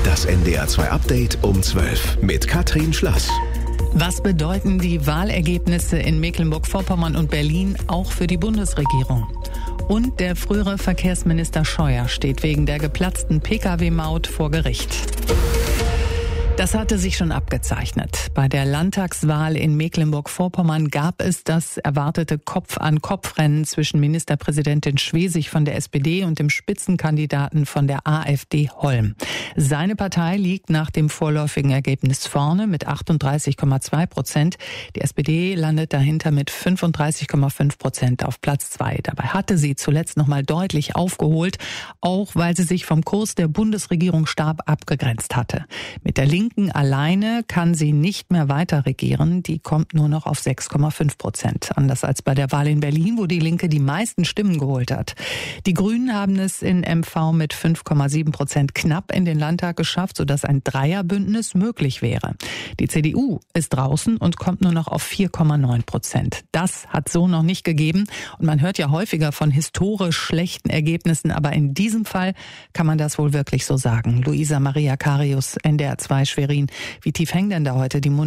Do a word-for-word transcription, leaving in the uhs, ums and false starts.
Das N D R zwei Update um zwölf mit Katrin Schlass. Was bedeuten die Wahlergebnisse in Mecklenburg-Vorpommern und Berlin auch für die Bundesregierung? Und der frühere Verkehrsminister Scheuer steht wegen der geplatzten Pkw-Maut vor Gericht. Das hatte sich schon abgezeichnet. Bei der Landtagswahl in Mecklenburg-Vorpommern gab es das erwartete Kopf-an-Kopf-Rennen zwischen Ministerpräsidentin Schwesig von der S P D und dem Spitzenkandidaten von der AfD Holm. Seine Partei liegt nach dem vorläufigen Ergebnis vorne mit achtunddreißig Komma zwei Prozent. Die S P D landet dahinter mit fünfunddreißig Komma fünf Prozent auf Platz zwei. Dabei hatte sie zuletzt noch mal deutlich aufgeholt, auch weil sie sich vom Kurs der Bundesregierung stark abgegrenzt hatte. Mit der Linken alleine kann sie nicht mehr weiter regieren. Die kommt nur noch auf sechs Komma fünf Prozent. Anders als bei der Wahl in Berlin, wo die Linke die meisten Stimmen geholt hat. Die Grünen haben es in M V mit fünf Komma sieben Prozent knapp in den Landtag geschafft, sodass ein Dreierbündnis möglich wäre. Die C D U ist draußen und kommt nur noch auf vier Komma neun Prozent. Das hat so noch nicht gegeben. Und man hört ja häufiger von historisch schlechten Ergebnissen, aber in diesem Fall kann man das wohl wirklich so sagen. Luisa Maria Karius, N D R zwei Schwerin. Wie tief hängen denn da heute die Mund